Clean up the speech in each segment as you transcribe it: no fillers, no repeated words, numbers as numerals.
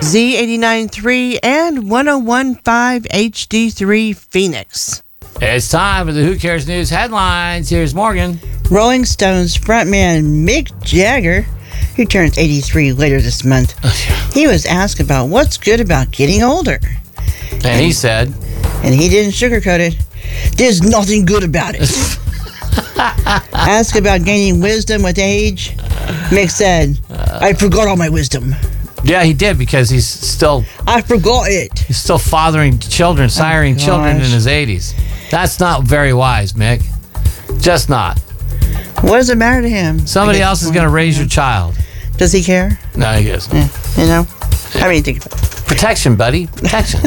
Z89.3 and 101.5 HD3 Phoenix. It's time for the Who Cares News headlines. Here's Morgan. Rolling Stones frontman Mick Jagger, who turns 83 later this month, he was asked about what's good about getting older. And he said, and he didn't sugarcoat it, there's nothing good about it. Asked about gaining wisdom with age, Mick said, I forgot all my wisdom. yeah, he did because I forgot it. he's still fathering children, siring children in his 80s. That's not very wise, Mick. Just not. What does it matter to him? Somebody else is going to raise your child. Does he care? No, he doesn't. Yeah, you know? I mean, think about it. Protection, buddy. Protection.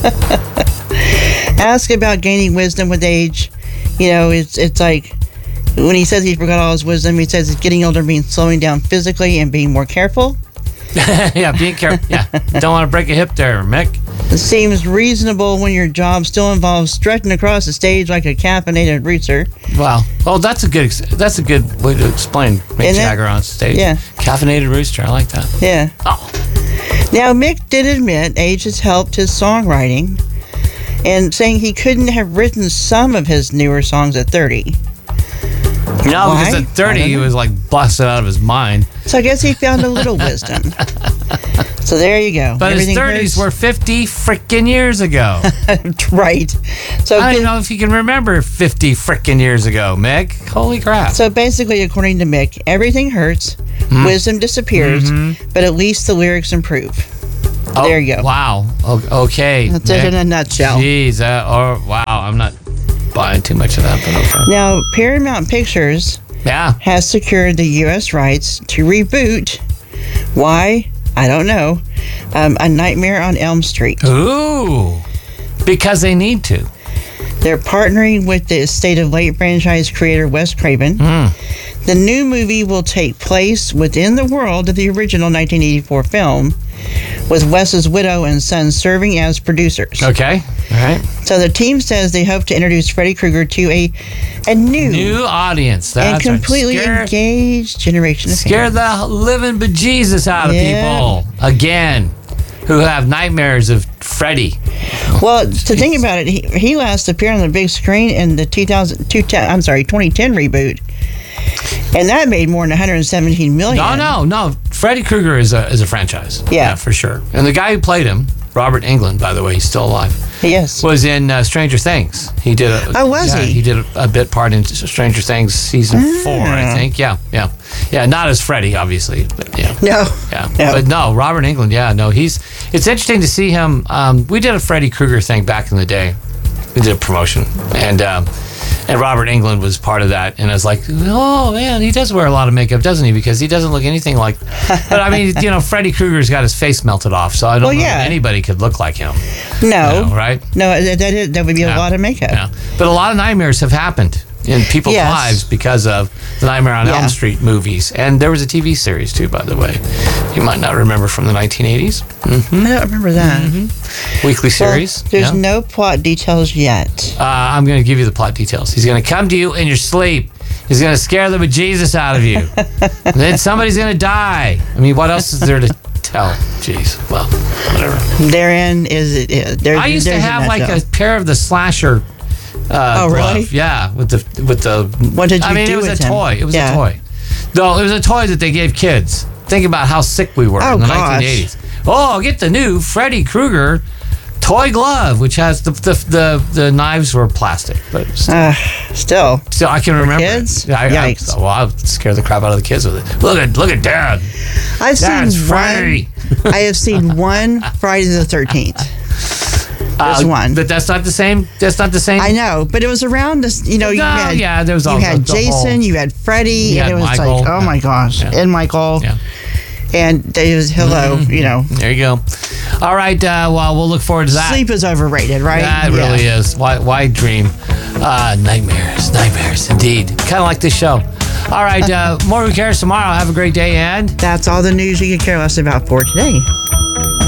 Ask about gaining wisdom with age. You know, it's like when he says he forgot all his wisdom, he says it's getting older means slowing down physically and being more careful. Yeah, being careful. Yeah, don't want to break a hip there, Mick. It seems reasonable when your job still involves strutting across the stage like a caffeinated rooster. Wow. Oh, that's a good way to explain Mick Jagger on stage. Yeah. Caffeinated rooster. I like that. Yeah. Oh. Now, Mick did admit age has helped his songwriting and saying he couldn't have written some of his newer songs at 30. No, Why? because at 30 he was like busted out of his mind. So I guess he found a little wisdom. So there you go. But Everything his 30s were 50 freaking years ago. right. So I don't know if you can remember 50 freaking years ago, Mick. Holy crap. So basically, according to Mick, everything hurts, wisdom disappears, but at least the lyrics improve. Oh, there you go. Wow. Okay. That's it in a nutshell. Jeez. Wow. I'm not buying too much of that, but okay. Now, Paramount Pictures has secured the U.S. rights to reboot. Why? I don't know. A Nightmare on Elm Street. Ooh. Because they need to. They're partnering with the Estate of Late franchise creator Wes Craven. The new movie will take place within the world of the original 1984 film, with Wes's widow and son serving as producers. Okay. All right. So the team says they hope to introduce Freddy Krueger to a new audience. That's and completely engaged generation of Scare fans. the living bejesus out of people again who have nightmares of Freddy. Well, to think about it, he last appeared on the big screen in the 2010 reboot. And that made more than $117 million. No. Freddy Krueger is a franchise. Yeah, for sure. And the guy who played him, Robert Englund, by the way, he's still alive. Yes. Was in Stranger Things. He did he? He did a bit part in Stranger Things season 4, I think. Yeah. Not as Freddy, obviously, but yeah. No. Yeah. But no, Robert Englund. Yeah. No, it's interesting to see him. We did a Freddy Krueger thing back in the day. We did a promotion, and Robert Englund was part of that. And I was like, oh man, he does wear a lot of makeup, doesn't he? Because he doesn't look anything like. But I mean, Freddy Krueger's got his face melted off, so I don't know if anybody could look like him. No. Right? No, that would be a lot of makeup. Yeah. But a lot of nightmares have happened in people's lives because of the Nightmare on Elm Street movies. And there was a TV series too, by the way. You might not remember, from the 1980s. I don't remember that. Weekly series. There's no plot details yet. I'm going to give you the plot details. He's going to come to you in your sleep. He's going to scare the bejesus out of you. And then somebody's going to die. I mean, what else is there to tell? Jeez. Well, whatever. Therein is it. I used to have like a pair of the Slasher really? glove. Yeah, with the. What did you do? I mean, it was a toy. It was a toy. No, it was a toy that they gave kids. Think about how sick we were in the 1980s. Oh, get the new Freddy Krueger toy glove, which has the knives were plastic, but still I can remember. Kids? Yikes! I'll scare the crap out of the kids with it. Look at Dad. Dad's Freddy. I have seen one Friday the 13th. There's one, but that's not the same. That's not the same. I know, but it was around this. You had Jason, you had Freddy, and it was Michael. Like, oh my gosh, and Michael. Yeah. And it was hello, There you go. All right, well, we'll look forward to that. Sleep is overrated, right? That really is. Why dream? Nightmares, indeed. Kind of like this show. All right, more Who Cares tomorrow. Have a great day, and that's all the news you could care less about for today.